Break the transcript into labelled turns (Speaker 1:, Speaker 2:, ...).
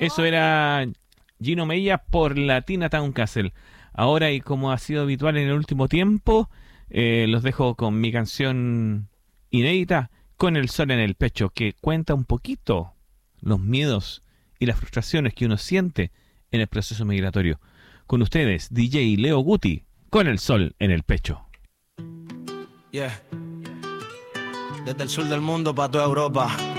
Speaker 1: Eso era Gino Mella por Latina Town Castle. Ahora, y como ha sido habitual en el último tiempo, los dejo con mi canción inédita, Con el sol en el pecho, que cuenta un poquito los miedos y las frustraciones que uno siente en el proceso migratorio. Con ustedes, DJ Leo Guti, Con el sol en el pecho.
Speaker 2: Yeah. Desde el sur del mundo para toda Europa.